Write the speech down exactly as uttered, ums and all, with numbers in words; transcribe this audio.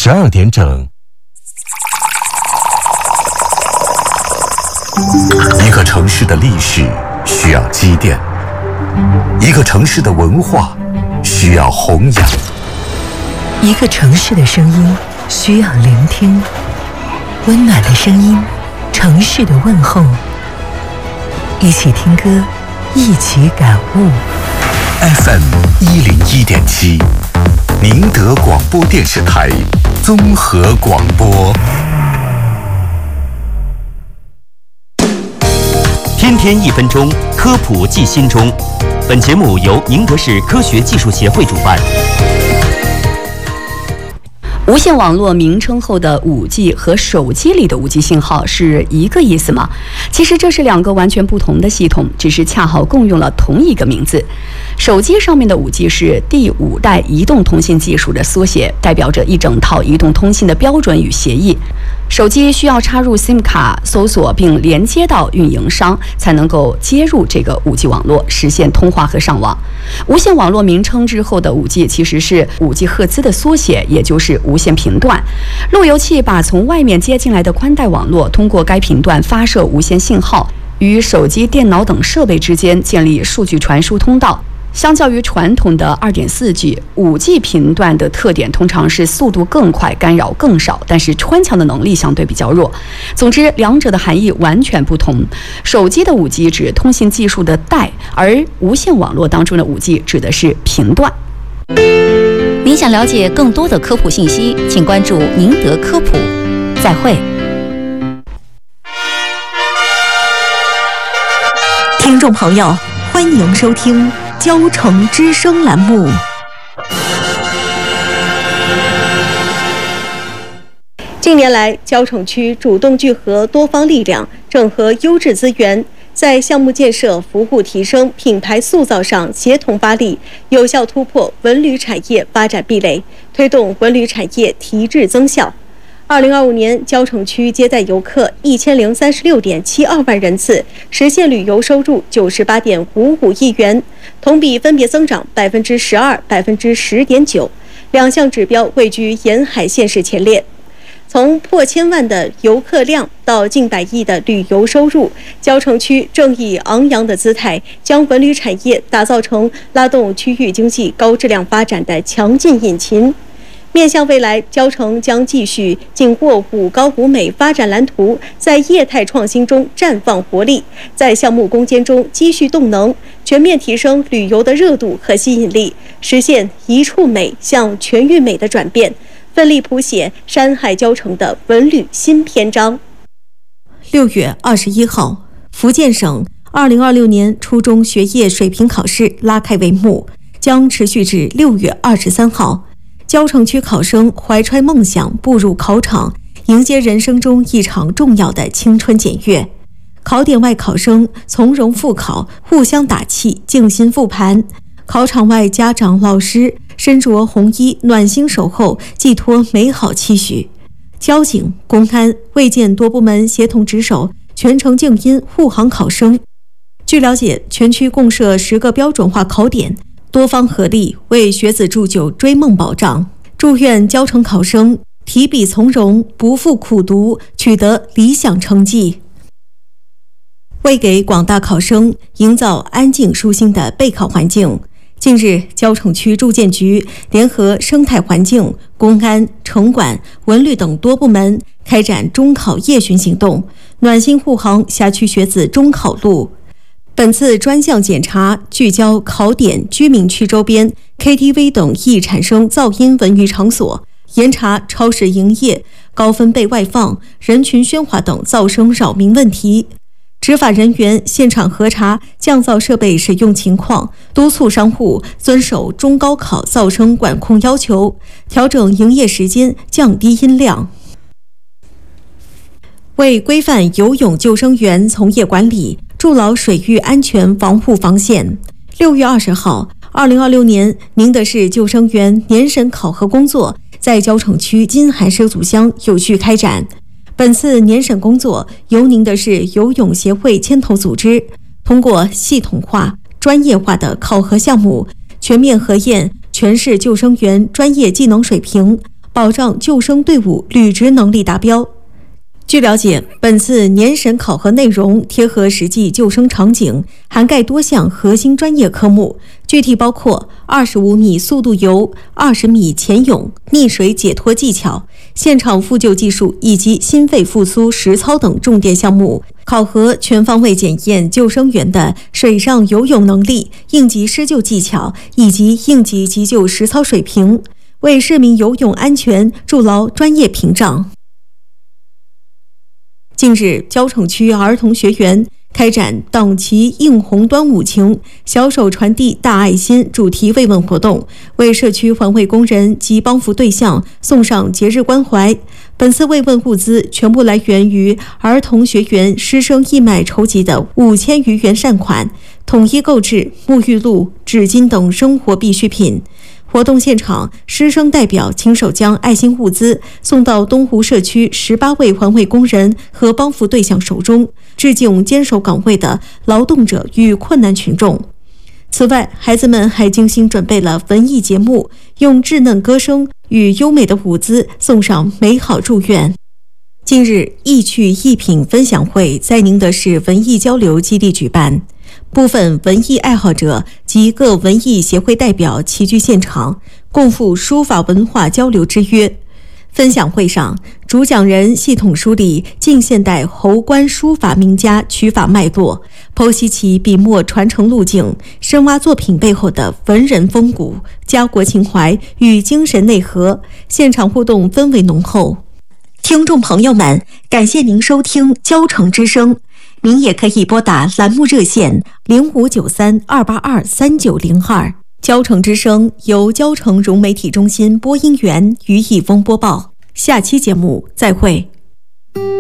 十二点整。一个城市的历史需要积淀，一个城市的文化需要弘扬， 一个城市的声音需要聆听。温暖的声音，城市的问候。一起听歌，一起感悟。 F M 一零一点七，宁德广播电视台综合广播。 天天一分钟，科普记心中。本节目由宁德市科学技术协会主办。 无线网络名称后的 五 G 和手机里的 五 G 信号是一个意思吗？其实这是两个完全不同的系统，只是恰好共用了同一个名字。手机上面的 五 G 是第五代移动通信技术的缩写，代表着一整套移动通信的标准与协议。手机需要插入 SIM 卡搜索并连接到运营商，才能够接入这个 五 G 网络，实现通话和上网。无线网络名称之后的 五 G 其实是五 G 赫兹的缩写，也就是无线频段。路由器把从外面接进来的宽带网络通过该频段发射无线信号，与手机、电脑等设备之间建立数据传输通道。相较于传统的 二点四 G， 五 G 频段的特点通常是速度更快，干扰更少，但是穿墙的能力相对比较弱。总之，两者的含义完全不同。手机的 五 G 指通信技术的带，而无线网络当中的 五 G 指的是频段。 您想了解更多的科普信息，请关注宁德科普。再会。 听众朋友，欢迎收听交城之声栏目。 近年来，交城区主动聚合多方力量，整合优质资源，在项目建设、服务提升、品牌塑造上协同发力，有效突破文旅产业发展壁垒，推动文旅产业提质增效。二零二五年，交城区接待游客一千零三十六点七二万人次，实现旅游收入九十八点五五亿元，同比分别增长百分之十二、百分之十点九，两项指标位居沿海县市前列。从破千万的游客量到近百亿的旅游收入，交城区正以昂扬的姿态，将文旅产业打造成拉动区域经济高质量发展的强劲引擎。面向未来，交城将继续紧握五高五美发展蓝图，在业态创新中绽放活力，在项目攻坚中积蓄动能，全面提升旅游的热度和吸引力，实现一处美向全域美的转变，奋力谱写山海交城的文旅新篇章。 六月二十一号，福建省二零二六年初中学业水平考试拉开帷幕，将持续至六月二十三号。交城区考生怀揣梦想步入考场，迎接人生中一场重要的青春检阅。考点外考生从容复考，互相打气，静心复盘。考场外家长老师身着红衣，暖心守候，寄托美好期许。交警、公安、卫健多部门协同值守，全程静音护航考生。据了解，全区共设十个标准化考点，多方合力为学子铸就追梦保障。祝愿交城考生提笔从容，不负苦读，取得理想成绩。为给广大考生营造安静舒心的备考环境，近日，交城区住建局联合生态环境、公安、城管、文旅等多部门开展中考夜巡行动，暖心护航辖区学子中考路。本次专项检查聚焦考点、居民区周边 K T V 等易产生噪音文娱场所，严查超市营业、高分贝外放、人群喧哗等噪声扰民问题。执法人员现场核查降噪设备使用情况，督促商户遵守中高考噪声管控要求，调整营业时间，降低音量。为规范游泳救生员从业管理，筑牢水域安全防护防线，六月二十号，二零二六年宁德市救生员年审考核工作在交城区金海畲组乡有序开展。本次年审工作由宁德市游泳协会牵头组织，通过系统化、专业化的考核项目，全面核验全市救生员专业技能水平， 保障救生队伍履职能力达标。据了解，本次年审考核内容贴合实际救生场景，涵盖多项核心专业科目，具体包括二十五米速度游、二十米潜泳、溺水解脱技巧、现场复救技术以及心肺复苏实操等重点项目，考核全方位检验救生员的水上游泳能力、应急施救技巧以及应急急救实操水平，为市民游泳安全筑牢专业屏障。近日，蕉城区儿童学园开展党旗映红端午情，小手传递大爱心主题慰问活动，为社区环卫工人及帮扶对象送上节日关怀。本次慰问物资全部来源于儿童学园师生义卖筹集的五千余元善款，统一购置沐浴露、纸巾等生活必需品。活动现场，师生代表亲手将爱心物资送到东湖社区十八位环卫工人和帮扶对象手中，致敬坚守岗位的劳动者与困难群众。此外，孩子们还精心准备了文艺节目，用稚嫩歌声与优美的舞姿送上美好祝愿。近日，艺趣艺品分享会在宁德市文艺交流基地举办，部分文艺爱好者及各文艺协会代表齐聚现场，共赴书法文化交流之约。分享会上，主讲人系统梳理近现代侯官书法名家取法脉络，剖析其笔墨传承路径，深挖作品背后的文人风骨、家国情怀与精神内核。现场互动氛围浓厚。听众朋友们，感谢您收听蕉城之声，您也可以拨打栏目热线零五九三二八二三九零二。蕉城之声由蕉城融媒体中心播音员于一峰播报。下期节目再会。